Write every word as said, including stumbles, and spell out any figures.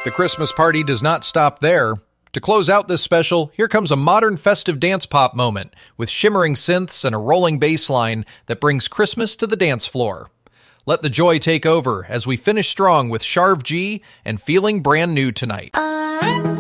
The Christmas party does not stop there. To close out this special, here comes a modern festive dance pop moment with shimmering synths and a rolling bass line that brings Christmas to the dance floor. Let the joy take over as we finish strong with Sharv G and Feeling Brand New Tonight.